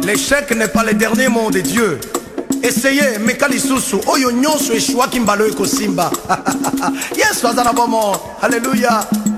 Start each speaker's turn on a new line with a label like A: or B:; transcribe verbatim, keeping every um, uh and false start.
A: L'échec n'est pas le dernier mot de Dieu. Essayez, meka lisusu oyo nyonso eshwaki mbalo eko simba. Yesu azana bomo. Alléluia.